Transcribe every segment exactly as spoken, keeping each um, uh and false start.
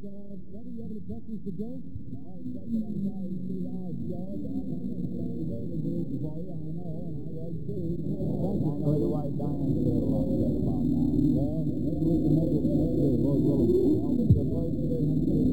uh, Buddy, you have any questions for Joe? No, except that I'm sorry to see how it's going. I'm very good for you, I know, and I was too. I know the white Diane to do a little bit about now. Well, maybe we can make it later, Lord willing. Well, we can play today next week.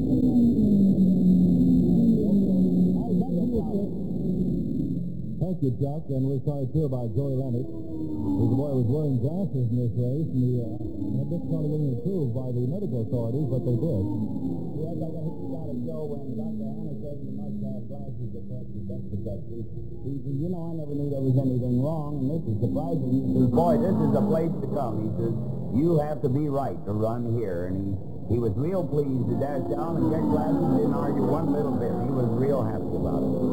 Thank you, Chuck, and we're sorry, too, about Joey Leonard. The boy was wearing glasses in this race, and he uh, had difficulty getting approved by the medical authorities, but they did. Yes, I got to got to go when Doctor Hanna says you must have glasses to correct your depth perception. He says, you know, I never knew there was anything wrong, and this is surprising. He says, boy, this is a place to come. He says, you have to be right to run here. And he, he was real pleased to dash down and get glasses, didn't argue one little bit. He was real happy about it.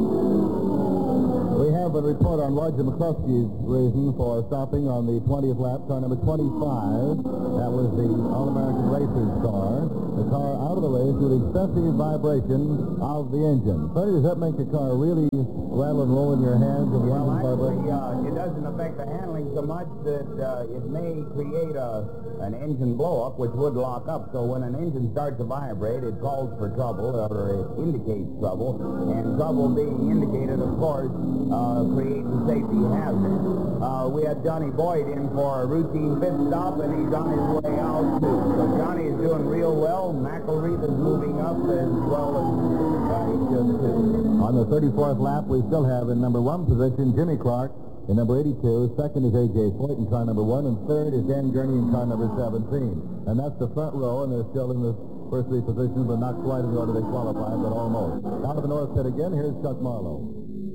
We have a report on Roger McCluskey's reason for stopping on the twentieth lap, car number twenty-five. That was the All-American Racers car. The car out of the race with excessive vibration of the engine. Freddie, does that make the car really rattle and roll in your hands? And well, actually, uh, it doesn't affect the handling so much that uh, it may create a, an engine blow-up, which would lock up. So when an engine starts to vibrate, it calls for trouble, or it indicates trouble. And trouble being indicated, of course, Uh, creates a safety hazard. Uh, we had Johnny Boyd in for a routine pit stop, and he's on his way out, too. So Johnny is doing real well. McElreath is moving up as well as uh, he should, too. On the thirty-fourth lap, we still have in number one position Jimmy Clark in number eighty-two. Second is A J Foyt in car number one, and third is Dan Gurney in car number seventeen. And that's the front row, and they're still in the first three positions, but not quite in the order they qualified, but almost. Down to the north pit again, here's Chuck Marlowe.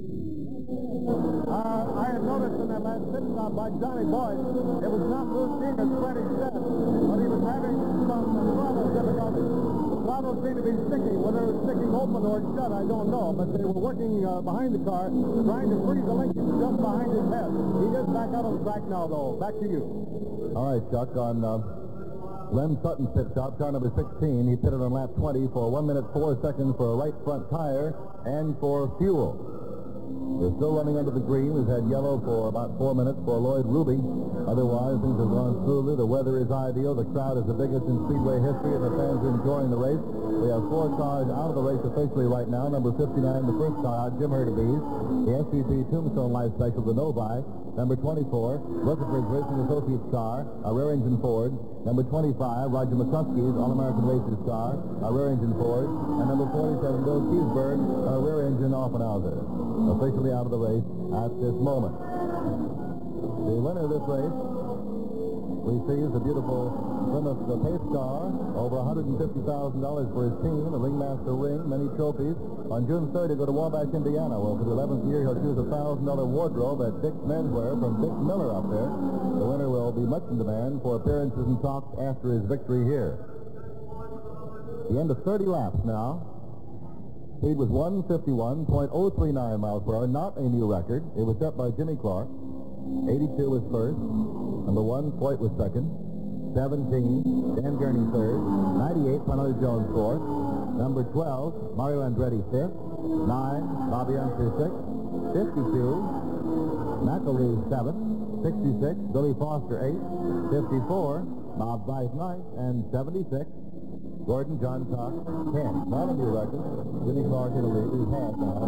Uh, I had noticed in that last pit stop by Johnny Boyd, it was not routine as Freddie said, but he was having some throttle difficulties. The throttle seemed to be sticking. Whether it was sticking open or shut, I don't know, but they were working uh, behind the car, trying to freeze the linkage just behind his head. He is back out on the track now, though. Back to you. All right, Chuck, on uh, Lem Sutton's pit stop, car number sixteen, he pitted on lap twenty for one minute, four seconds for a right front tire and for fuel. They're still running under the green. We've had yellow for about four minutes for Lloyd Ruby. Otherwise, things have gone smoothly. The weather is ideal. The crowd is the biggest in Speedway history, and the fans are enjoying the race. We have four cars out of the race officially right now. Number fifty-nine, the first car out, Jim Hurtubise. The S V P Tombstone Life Special, the Novi. Number twenty-four, Rutherford's Racing Associates car, a rear-engine Ford. Number twenty-five, Roger McCluskey's All-American Racers car, a rear-engine Ford. And number forty-seven, Bill Keysburg, a rear-engine Offenhauser. Officially out of the race at this moment. The winner of this race, we see, is the beautiful Plymouth the Pace car, over one hundred fifty thousand dollars for his team, a Ringmaster ring, many trophies. On June third, he'll go to Wabash, Indiana, where for the eleventh year he'll choose a one thousand dollar wardrobe at Dick's Menswear from Dick Miller up there. The winner will be much in demand for appearances and talks after his victory here. The end of thirty laps now. Speed was one fifty-one point oh three nine miles per hour, not a new record. It was set by Jimmy Clark. eighty-two was first. Number one, Foyt was second. seventeen, Dan Gurney third. ninety-eight, Parnelli Jones fourth. Number twelve, Mario Andretti fifth. nine, Bobby Unser sixth. fifty-two, McElreath seventh. sixty-six, Billy Foster eighth. fifty-four, Bob Weiss ninth. And seventy-six, Gordon John Cox, ten. Not a new record. Jimmy Clark in the lead. He's half now.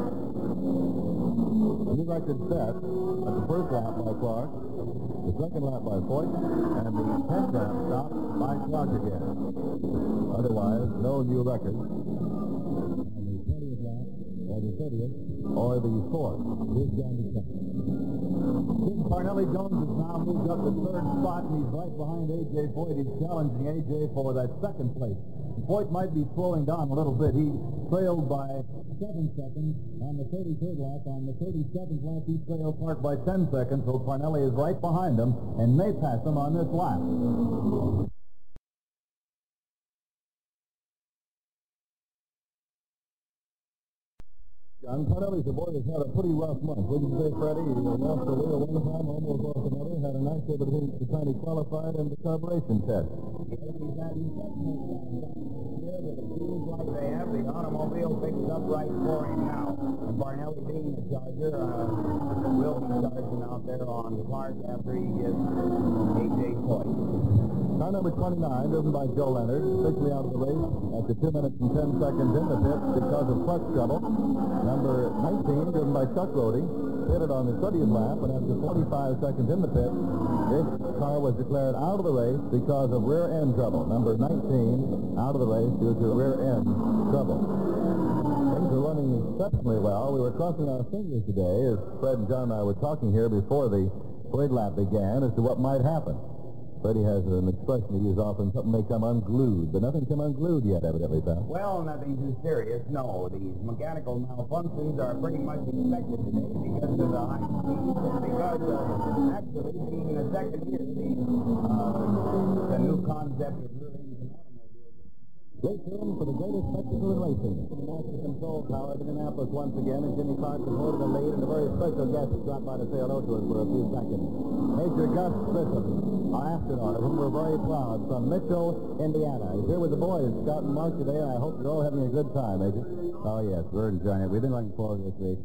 A new record set at the first lap by Clark, the second lap by Foyt, and the tenth lap stop by Clark again. Otherwise, no new record. On the twentieth lap, or the thirtieth, or the fourth. Here's John DeCamp. Jim Parnelli Jones has now moved up to third spot, and he's right behind A J Foyt. He's challenging A J for that second place. Foyt might be slowing down a little bit. He trailed by seven seconds on the thirty-third lap. On the thirty-seventh lap, he trailed Clark by ten seconds, so Parnelli is right behind him and may pass him on this lap. John Parnelli's the boy has had a pretty rough month. Wouldn't you say, Freddie? He lost a wheel one time, almost lost another, had an accident between the time he qualified and the carburation test. Yes, he's had these technical here, but it seems like they have. The automobile picks up right for him now. And Barnelli being a charger, uh, will be charging out there on Clark after he gets A J Foyt. Car number twenty-nine, driven by Joe Leonard, officially out of the race after two minutes and ten seconds in the pits because of clutch trouble. Number nineteen, driven by Chuck Rhodey, pitted on the thirtieth lap, and after forty-five seconds in the pit, this car was declared out of the race because of rear end trouble. Number nineteen out of the race due to rear end trouble. Things are running exceptionally well. We were crossing our fingers today as Fred and John and I were talking here before the parade lap began as to what might happen. Freddie has an expression he uses often, something may come unglued, but nothing came unglued yet, evidently, pal. Well, nothing too serious, no. These mechanical malfunctions are pretty much expected today because of the high speed and because of actually being the second year, the, uh, the new concept of rear engine automobiles. Stay tuned for the greatest spectacle in racing. The Master Control Tower at Indianapolis once again, and Jimmy Clark is holding the lead, and a very special guest has dropped by to say hello to us for a few seconds. Major Gus Grissom, our astronaut, of whom we're very proud, from Mitchell, Indiana. He's here with the boys, Scott and Mark, today, and I hope you're all having a good time, Major. Oh, yes, we're enjoying it. We've been looking forward to this race.